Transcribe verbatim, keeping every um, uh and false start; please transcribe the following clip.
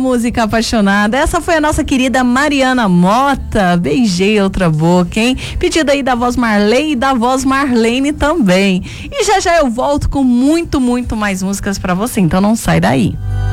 música apaixonada. Essa foi a nossa querida Mariana Mota. Beijei outra boca, hein? Pedido aí da voz Marley e da voz Marlene também. E já já eu volto com muito, muito mais músicas pra você, então não sai daí.